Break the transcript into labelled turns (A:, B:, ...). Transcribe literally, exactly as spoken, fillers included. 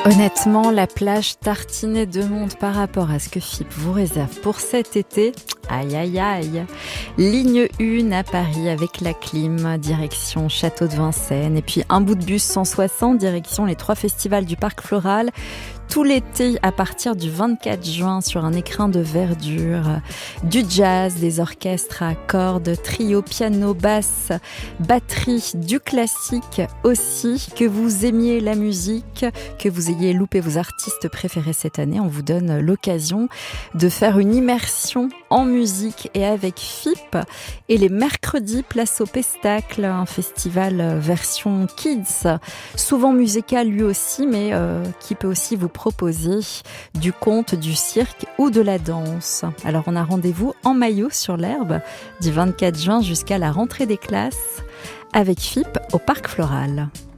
A: Honnêtement, la plage tartinée de monde par rapport à ce que F I P vous réserve pour cet été, aïe aïe aïe. Ligne un à Paris avec la clim, direction Château de Vincennes, et puis un bout de bus cent soixante, direction les trois festivals du Parc Floral. Tout l'été, à partir du vingt-quatre juin, sur un écrin de verdure, du jazz, des orchestres à cordes, trio, piano, basse, batterie, du classique aussi. Que vous aimiez la musique, que vous ayez loupé vos artistes préférés cette année, on vous donne l'occasion de faire une immersion en musique et avec F I P. Et les mercredis, place au Pestacle, un festival version kids, souvent musical lui aussi, mais euh, qui peut aussi vous proposer du conte, du cirque ou de la danse. Alors on a rendez-vous en maillot sur l'herbe du vingt-quatre juin jusqu'à la rentrée des classes avec F I P au Parc Floral.